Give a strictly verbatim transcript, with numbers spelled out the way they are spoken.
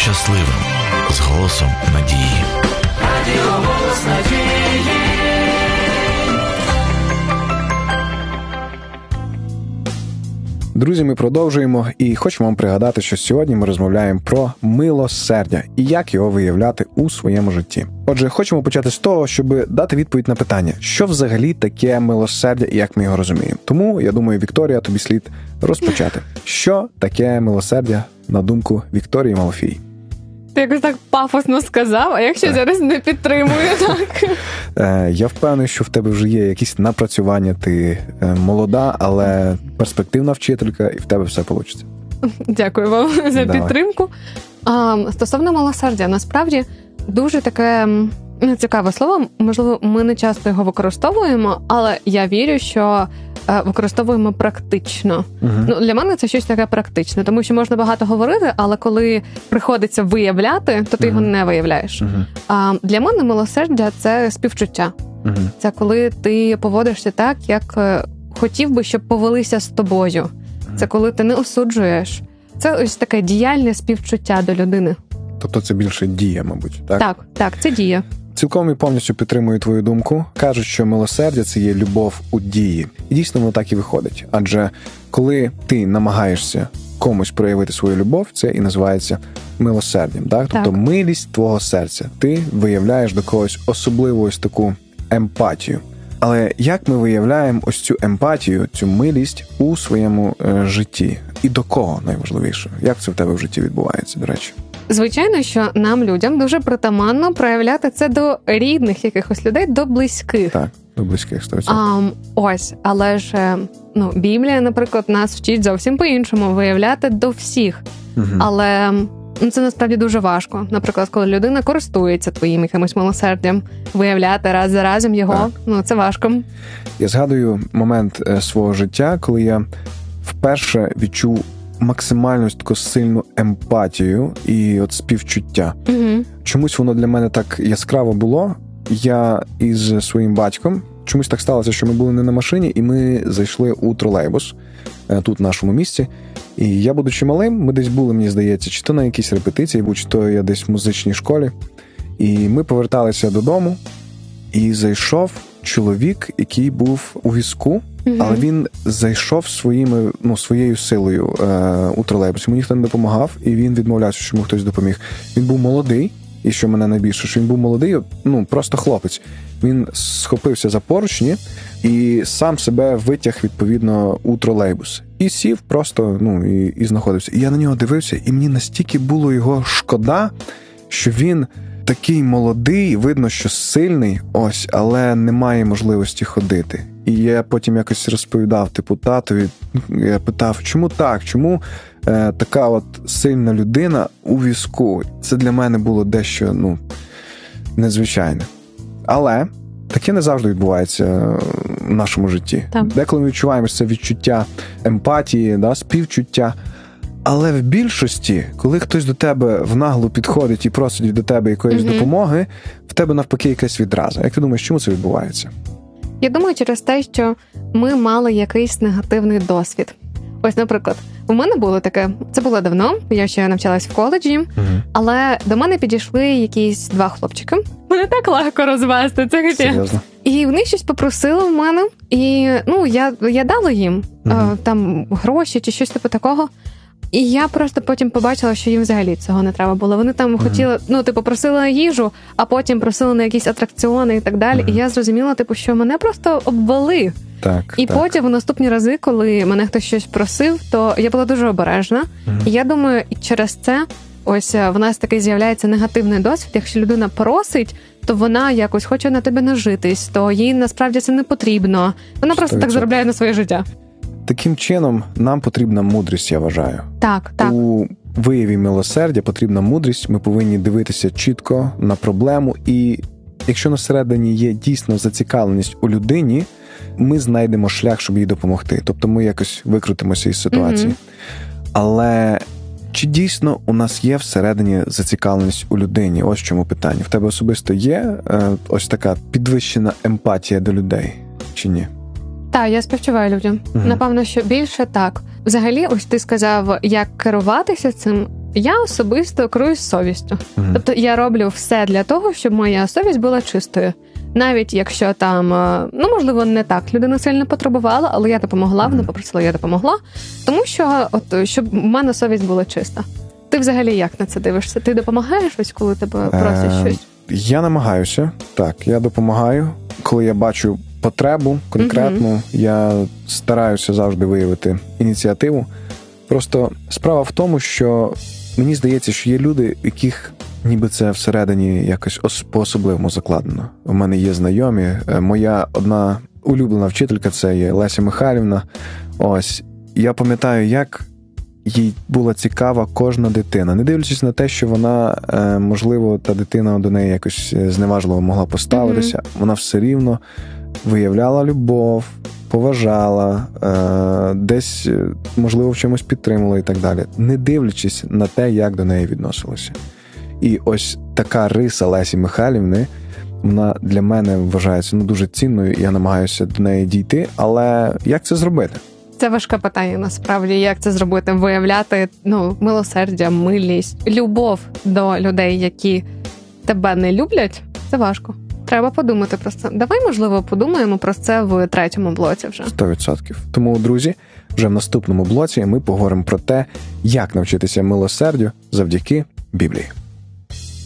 щасливим з голосом надії. Радіо «Голос надії». Друзі, ми продовжуємо і хочемо вам пригадати, що сьогодні ми розмовляємо про милосердя і як його виявляти у своєму житті. Отже, хочемо почати з того, щоб дати відповідь на питання, що взагалі таке милосердя і як ми його розуміємо. Тому, я думаю, Вікторія, тобі слід розпочати. Що таке милосердя, на думку Вікторії Малафій? Ти якось так пафосно сказав, а якщо зараз не підтримую, так? Я впевнений, що в тебе вже є якісь напрацювання, ти молода, але перспективна вчителька, і в тебе все вийде. Дякую вам за Давай. підтримку. А, стосовно милосердя, насправді дуже таке цікаве слово. Можливо, ми не часто його використовуємо, але я вірю, що використовуємо практично. Угу. Ну, для мене це щось таке практичне, тому що можна багато говорити, але коли приходиться виявляти, то ти угу. його не виявляєш. Угу. А для мене милосердя – це співчуття. Угу. Це коли ти поводишся так, як хотів би, щоб повелися з тобою. Угу. Це коли ти не осуджуєш. Це ось таке діяльне співчуття до людини. Тобто це більше дія, мабуть, так? Так, так, це дія. Цілком і повністю підтримую твою думку. Кажуть, що милосердя – це є любов у дії. І дійсно воно так і виходить. Адже коли ти намагаєшся комусь проявити свою любов, це і називається милосердям. Так? Так. Тобто милість твого серця. Ти виявляєш до когось особливу ось таку емпатію. Але як ми виявляємо ось цю емпатію, цю милість у своєму е, житті? І до кого найважливіше? Як це в тебе в житті відбувається, до речі? Звичайно, що нам, людям, дуже притаманно проявляти це до рідних якихось людей, до близьких. Так, до близьких, сто відсотків. А, ось, але ж, ну, Біблія, наприклад, нас вчить зовсім по-іншому виявляти до всіх. Угу. Але це насправді дуже важко. Наприклад, коли людина користується твоїм якимось милосердям, виявляти раз за разом його, так. ну, це важко. Я згадую момент свого життя, коли я вперше відчув максимально таку сильну емпатію і от співчуття. Угу. Чомусь воно для мене так яскраво було. Я із своїм батьком, чомусь так сталося, що ми були не на машині, і ми зайшли у тролейбус тут, в нашому місті. І я, будучи малим, ми десь були, мені здається, чи то на якійсь репетиції, чи то я десь в музичній школі. І ми поверталися додому, і зайшов чоловік, який був у візку, mm-hmm. але він зайшов своїми, ну, своєю силою е, у тролейбус. Йому ніхто не допомагав, і він відмовлявся, що йому хтось допоміг. Він був молодий, і що мене найбільше, що він був молодий, ну, просто хлопець. Він схопився за поручні і сам себе витяг, відповідно, у тролейбус. І сів просто, ну, і, і знаходився. І я на нього дивився, і мені настільки було його шкода, що він такий молодий, видно, що сильний, ось, але не має можливості ходити. І я потім якось розповідав, типу, татові, я питав, чому так, чому е, така от сильна людина у візку? Це для мене було дещо, ну, незвичайне. Але таке не завжди відбувається в нашому житті. Так. Деколи ми відчуваємо це відчуття емпатії, да, співчуття. Але в більшості, коли хтось до тебе в наглу підходить і просить до тебе якоїсь mm-hmm. допомоги, в тебе навпаки якась відраза. Як ти думаєш, чому це відбувається? Я думаю, через те, що ми мали якийсь негативний досвід. Ось, наприклад, у мене було таке, це було давно, я ще навчалась в коледжі, mm-hmm. але до мене підійшли якісь два хлопчики. Мене так легко розвести, це хоча. Серйозно? І вони щось попросили в мене, і, ну, я, я дала їм mm-hmm. там гроші чи щось типу такого. І я просто потім побачила, що їм взагалі цього не треба було. Вони там mm-hmm. хотіли, ну, типу, просили на їжу, а потім просили на якісь атракціони і так далі. Mm-hmm. І я зрозуміла, типу, що мене просто обвели. Так, і так. потім в наступні рази, коли мене хтось щось просив, то я була дуже обережна. Mm-hmm. І я думаю, через це ось в нас такий з'являється негативний досвід. Якщо людина просить, то вона якось хоче на тебе нажитись, то їй насправді це не потрібно. Вона просто так заробляє на своє життя. Таким чином, нам потрібна мудрість, я вважаю. Так, так. У вияві милосердя потрібна мудрість, ми повинні дивитися чітко на проблему, і якщо на середині є дійсно зацікавленість у людині, ми знайдемо шлях, щоб їй допомогти. Тобто ми якось викрутимося із ситуації. Mm-hmm. Але чи дійсно у нас є всередині зацікавленість у людині? Ось в чому питання. В тебе особисто є е, ось така підвищена емпатія до людей, чи ні? Так, я співчуваю людям. Uh-huh. Напевно, що більше так. Взагалі, ось ти сказав, як керуватися цим. я особисто керуюсь совістю. Угу. Тобто я роблю все для того, щоб моя совість була чистою. Навіть якщо там, ну, можливо, не так людина сильно потребувала, але я допомогла, вона попросила, я допомогла. Тому що, от, щоб в мене совість була чиста. Ти взагалі як на це дивишся? Ти допомагаєш ось, коли тебе просять щось? Я намагаюся, так, я допомагаю. Коли я бачу потребу конкретну, угу. я стараюся завжди виявити ініціативу. Просто справа в тому, що мені здається, що є люди, яких ніби це всередині якось по-особливому закладено. У мене є знайомі. Моя одна улюблена вчителька, це є Леся Михайлівна. Ось, я пам'ятаю, як їй була цікава кожна дитина. Не дивлячись на те, що вона, можливо, та дитина до неї якось зневажливо могла поставитися, mm-hmm. вона все рівно виявляла любов, поважала, десь, можливо, в чомусь підтримувала і так далі. Не дивлячись на те, як до неї відносилося. І ось така риса Лесі Михайлівни, вона для мене вважається ну, дуже цінною, і я намагаюся до неї дійти. Але як це зробити? Це важке питання, насправді, як це зробити, виявляти ну, милосердя, милість, любов до людей, які тебе не люблять, це важко. Треба подумати про це. Давай, можливо, подумаємо про це в третьому блоці вже. сто відсотків. Тому, друзі, вже в наступному блоці ми поговоримо про те, як навчитися милосердю завдяки Біблії.